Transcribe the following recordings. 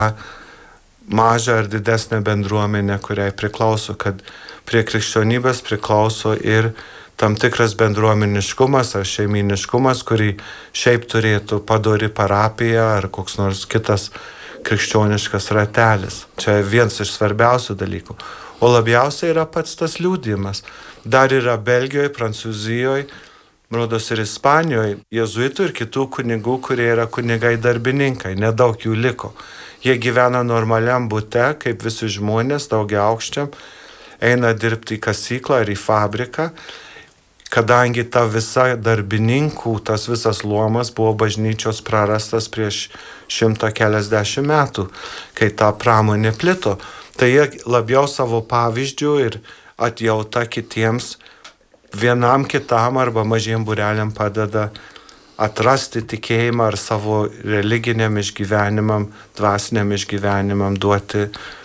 mažą ar didesnę bendruomenę, kuriai priklauso, kad prie krikščionybės priklauso ir tam tikras bendruomeniškumas ar šeiminiškumas, kurį šiaip turėtų padori parapija ar koks nors kitas krikščioniškas ratelis. Čia vienas iš svarbiausių dalykų. O labiausiai yra pats tas liudijimas. Dar yra Belgijoje, Prancūzijoje, rodos ir Ispanijoje, jėzuitų ir kitų kunigų, kurie yra kunigai darbininkai, nedaug jų liko. Jie gyvena normaliam bute, kaip visi žmonės, daugiaaukščiam, eina dirbti į kasyklą ar į fabriką, kadangi ta visa darbininkų, tas visas luomas buvo bažnyčios prarastas prieš 140 metų, kai ta pramonė plito. Tai jie labiau savo pavyzdžių ir atjauta kitiems, vienam kitam arba mažiem būreliam padeda atrasti tikėjimą ar savo religiniam išgyvenimam, dvasiniam išgyvenimam duoti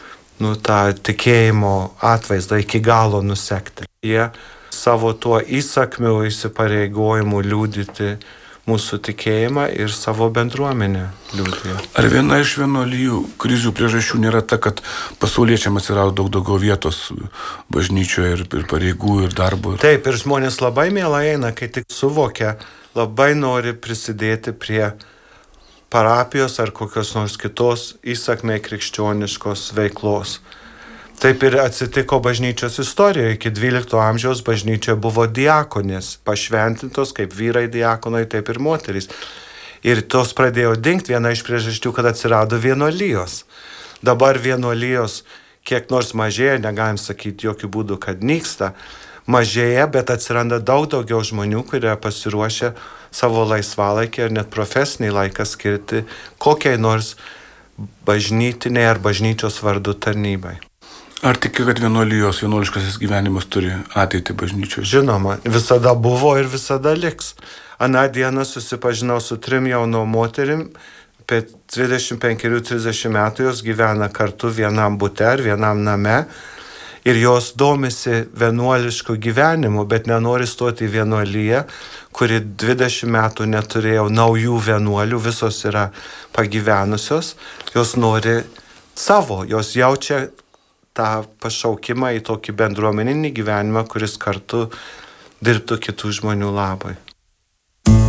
tą tikėjimo atvaizdą iki galo nusekti. Jie savo tuo įsakmiu įsipareigojimu liudyti mūsų tikėjimą ir savo bendruomenę liudija. Ar viena iš vienuolijų krizių priežasčių nėra ta, kad pasauliečiam atsirado daug daugiau vietos bažnyčioje ir pareigų ir darbo? Taip, ir žmonės labai mielai eina, kai tik suvokia, labai nori prisidėti prie parapijos ar kokios nors kitos įsakmiai krikščioniškos veiklos. Taip ir atsitiko bažnyčios istorijoje. Iki 12 amžiaus bažnyčia buvo diakonės, pašventintos kaip vyrai diakonai, taip ir moterys. Ir tos pradėjo dingti, viena iš priežasčių, kad atsirado vienuolijos. Dabar vienuolijos kiek nors mažėja, negalim sakyti jokių būdų, kad nyksta, mažėja, bet atsiranda daug daugiau žmonių, kurie pasiruošę savo laisvalaikį ir net profesinį laiką skirti kokiai nors bažnytiniai ar bažnyčios vardu tarnybai. Ar tiki, kad vienuoliškasis gyvenimas turi ateitį bažnyčioje? Žinoma, visada buvo ir visada liks. Aną dieną susipažinau su 3 jaunom moterim, apie 25-30 metų jos gyvena kartu vienam bute ar vienam name ir jos domisi vienuolišku gyvenimu, bet nenori stoti į vienuoliją, kuri 20 metų neturėjo naujų vienuolių, visos yra pagyvenusios, jos nori savo, jos jaučia tą pašaukimą į tokį bendruomeninį gyvenimą, kuris kartu dirbtų kitų žmonių labai.